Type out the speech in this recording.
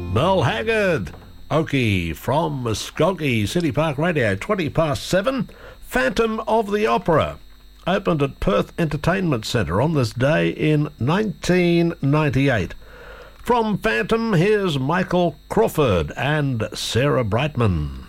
Mel Haggard, Oki from Muskogee City Park Radio, 7:20. Phantom of the Opera opened at Perth Entertainment Centre on this day in 1998. From Phantom, here's Michael Crawford and Sarah Brightman.